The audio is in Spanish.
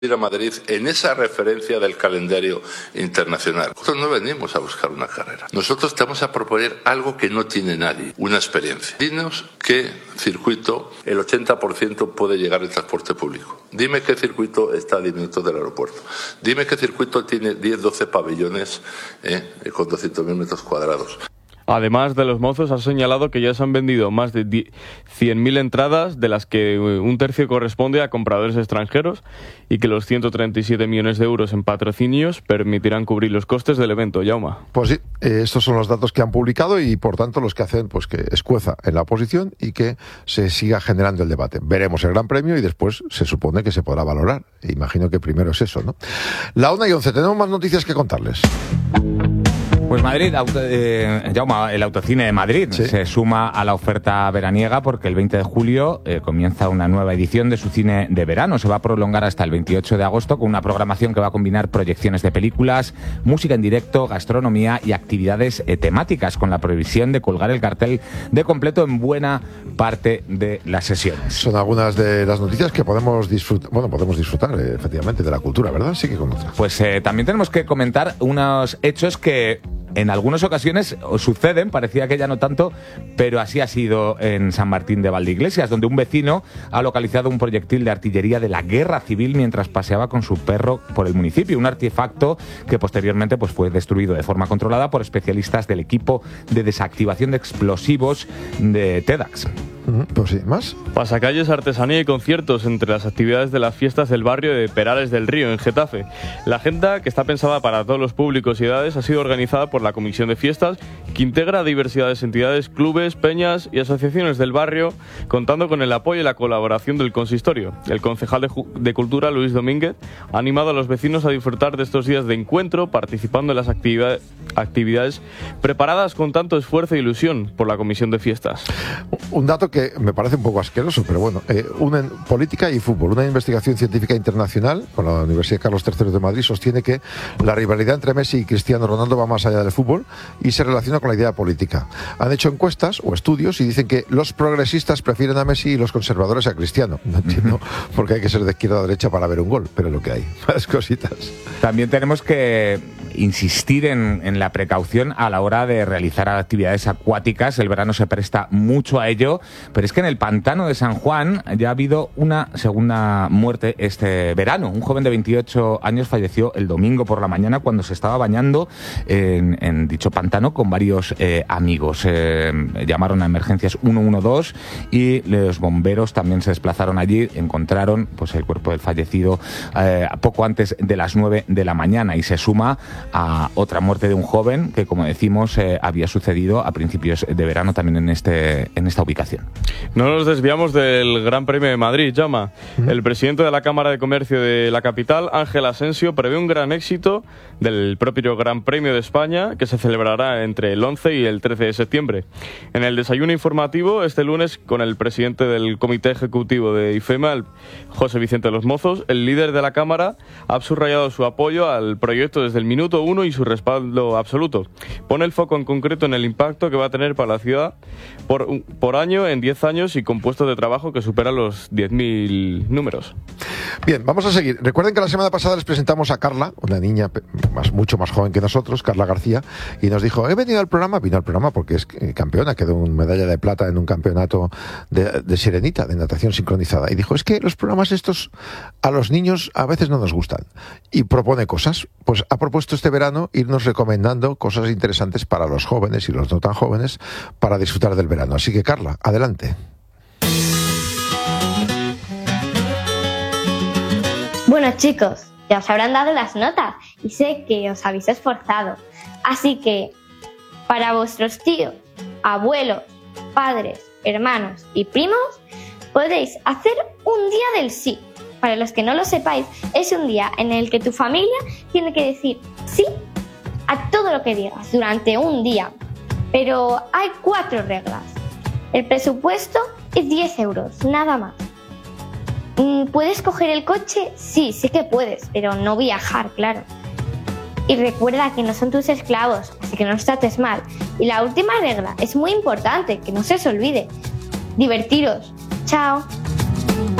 ir a Madrid en esa referencia del calendario internacional. Nosotros no venimos a buscar una carrera. Nosotros te vamos a proponer algo que no tiene nadie, una experiencia. Dinos qué circuito el 80% puede llegar el transporte público. Dime qué circuito está a 10 minutos del aeropuerto. Dime qué circuito tiene 10-12 pabellones con 200.000 metros cuadrados. Además de los mozos, ha señalado que ya se han vendido más de 100.000 entradas, de las que un tercio corresponde a compradores extranjeros, y que los 137 millones de euros en patrocinios permitirán cubrir los costes del evento. Jaume. Pues sí, estos son los datos que han publicado y, por tanto, los que hacen pues que escueza en la oposición y que se siga generando el debate. Veremos el Gran Premio y después se supone que se podrá valorar. Imagino que primero es eso, ¿no? La 1:11, tenemos más noticias que contarles. Pues Madrid, Jaume, el Autocine de Madrid se suma a la oferta veraniega porque el 20 de julio comienza una nueva edición de su cine de verano. Se va a prolongar hasta el 28 de agosto con una programación que va a combinar proyecciones de películas, música en directo, gastronomía y actividades temáticas, con la previsión de colgar el cartel de completo en buena parte de las sesiones. Son algunas de las noticias que podemos disfrutar efectivamente de la cultura, ¿verdad? Sí que con otras. Pues también tenemos que comentar unos hechos que en algunas ocasiones suceden, parecía que ya no tanto, pero así ha sido en San Martín de Valdeiglesias, donde un vecino ha localizado un proyectil de artillería de la Guerra Civil mientras paseaba con su perro por el municipio, un artefacto que posteriormente pues fue destruido de forma controlada por especialistas del equipo de desactivación de explosivos de TEDx. Pues sí, ¿más? Pasacalles, artesanía y conciertos entre las actividades de las fiestas del barrio de Perales del Río, en Getafe. La agenda, que está pensada para todos los públicos y edades, ha sido organizada por la Comisión de Fiestas, que integra diversidades, entidades, clubes, peñas y asociaciones del barrio, contando con el apoyo y la colaboración del consistorio. El concejal de Cultura, Luis Domínguez, ha animado a los vecinos a disfrutar de estos días de encuentro, participando en las actividades preparadas con tanto esfuerzo e ilusión por la Comisión de Fiestas. Un dato que me parece un poco asqueroso, pero bueno, una política y fútbol. Una investigación científica internacional con la Universidad Carlos III de Madrid sostiene que la rivalidad entre Messi y Cristiano Ronaldo va más allá del fútbol y se relaciona con la idea política. Han hecho encuestas o estudios y dicen que los progresistas prefieren a Messi y los conservadores a Cristiano. No entiendo por qué hay que ser de izquierda a derecha para ver un gol, pero es lo que hay. Más cositas. También tenemos que insistir en la precaución a la hora de realizar actividades acuáticas. El verano se presta mucho a ello, pero es que en el pantano de San Juan ya ha habido una segunda muerte este verano. Un joven de 28 años falleció el domingo por la mañana cuando se estaba bañando en dicho pantano con varios amigos. Llamaron a emergencias 112 y los bomberos también se desplazaron allí. Encontraron pues el cuerpo del fallecido poco antes de las 9 de la mañana y se suma a otra muerte de un joven que, como decimos, había sucedido a principios de verano también en esta ubicación. No nos desviamos del Gran Premio de Madrid, Jaume. El presidente de la Cámara de Comercio de la capital, Ángel Asensio, prevé un gran éxito del propio Gran Premio de España, que se celebrará entre el 11 y el 13 de septiembre. En el desayuno informativo, este lunes, con el presidente del Comité Ejecutivo de IFEMA, el José Vicente de los Mozos, el líder de la Cámara ha subrayado su apoyo al proyecto desde el minuto 1 y su respaldo absoluto. Pone el foco en concreto en el impacto que va a tener para la ciudad por año en 10 años y con puestos de trabajo que superan los 10.000 números. Bien, vamos a seguir. Recuerden que la semana pasada les presentamos a Carla, una niña mucho más joven que nosotros, Carla García, y nos dijo, vino al programa porque es campeona, quedó una medalla de plata en un campeonato de sirenita, de natación sincronizada. Y dijo, es que los programas estos a los niños a veces no nos gustan. Y propone cosas. Pues ha propuesto este verano irnos recomendando cosas interesantes para los jóvenes y los no tan jóvenes para disfrutar del verano. Así que, Carla, adelante. Bueno, chicos, ya os habrán dado las notas y sé que os habéis esforzado. Así que, para vuestros tíos, abuelos, padres, hermanos y primos, podéis hacer un día del sí. Para los que no lo sepáis, es un día en el que tu familia tiene que decir sí a todo lo que digas durante un día. Pero hay 4 reglas. El presupuesto es 10 euros, nada más. ¿Puedes coger el coche? Sí que puedes, pero no viajar, claro. Y recuerda que no son tus esclavos, así que no los trates mal. Y la última regla es muy importante, que no se os olvide. Divertiros. Chao.